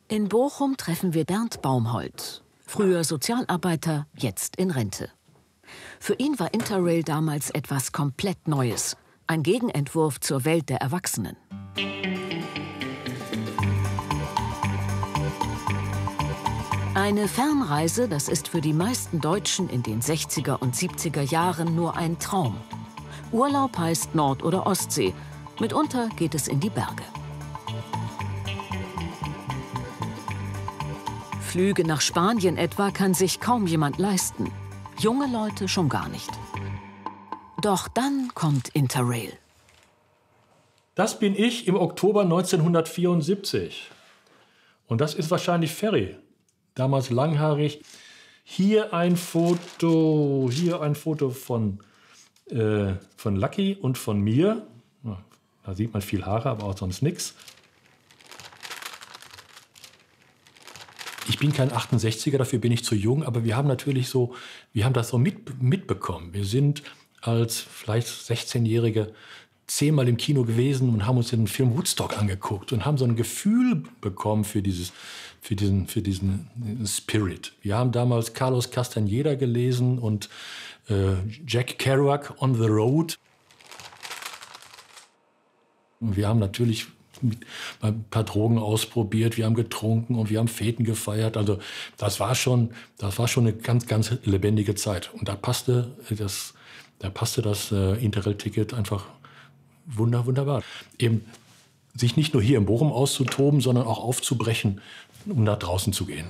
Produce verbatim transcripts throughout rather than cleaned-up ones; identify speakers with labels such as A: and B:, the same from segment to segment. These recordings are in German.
A: In Bochum treffen wir Bernd Baumhold. Früher Sozialarbeiter, jetzt in Rente. Für ihn war Interrail damals etwas komplett Neues. Ein Gegenentwurf zur Welt der Erwachsenen. Eine Fernreise, das ist für die meisten Deutschen in den sechziger und siebziger Jahren nur ein Traum. Urlaub heißt Nord- oder Ostsee. Mitunter geht es in die Berge. Flüge nach Spanien etwa kann sich kaum jemand leisten. Junge Leute schon gar nicht. Doch dann kommt Interrail.
B: Das bin ich im Oktober neunzehnhundertvierundsiebzig. Und das ist wahrscheinlich Ferry. Damals langhaarig. Hier ein Foto, hier ein Foto von, äh, von Lucky und von mir. Da sieht man viel Haare, aber auch sonst nichts. Ich bin kein achtundsechziger, dafür bin ich zu jung, aber wir haben natürlich so, wir haben das so mit, mitbekommen. Wir sind als vielleicht sechzehnjährige zehnmal im Kino gewesen und haben uns den Film Woodstock angeguckt und haben so ein Gefühl bekommen für, dieses, für, diesen, für diesen Spirit. Wir haben damals Carlos Castaneda gelesen und äh, Jack Kerouac, On the Road. Und wir haben natürlich mit ein paar Drogen ausprobiert, wir haben getrunken und wir haben Feten gefeiert. Also das war schon, das war schon eine ganz, ganz lebendige Zeit. Und da passte das, da passte das äh, Interrail-Ticket einfach wunder, wunderbar. Eben sich nicht nur hier in Bochum auszutoben, sondern auch aufzubrechen, um nach draußen zu gehen.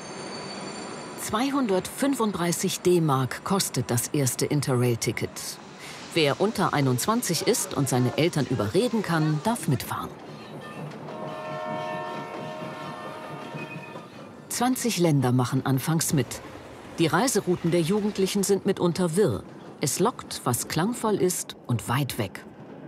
A: zweihundertfünfunddreißig D-Mark kostet das erste Interrail-Ticket. Wer unter einundzwanzig ist und seine Eltern überreden kann, darf mitfahren. zwanzig Länder machen anfangs mit. Die Reiserouten der Jugendlichen sind mitunter wirr. Es lockt, was klangvoll ist und weit weg.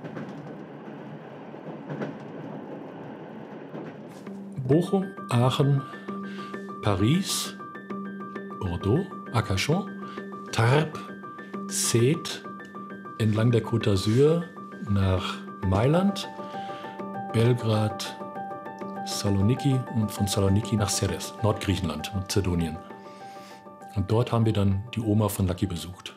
B: Bochum, Aachen, Paris, Bordeaux, Arcachon, Tarbes, Sète, entlang der Côte d'Azur nach Mailand, Belgrad, Saloniki und von Saloniki nach Serres, Nordgriechenland, Mazedonien. Und dort haben wir dann die Oma von Lucky besucht.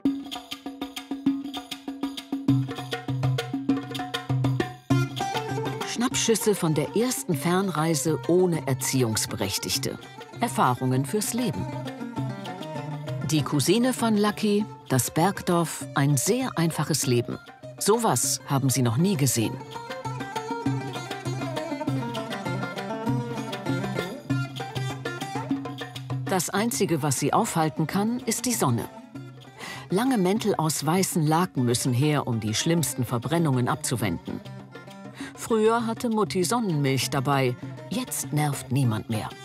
A: Schnappschüsse von der ersten Fernreise ohne Erziehungsberechtigte. Erfahrungen fürs Leben. Die Cousine von Lucky, das Bergdorf, ein sehr einfaches Leben. Sowas haben sie noch nie gesehen. Das Einzige, was sie aufhalten kann, ist die Sonne. Lange Mäntel aus weißen Laken müssen her, um die schlimmsten Verbrennungen abzuwenden. Früher hatte Mutti Sonnenmilch dabei, jetzt nervt niemand mehr.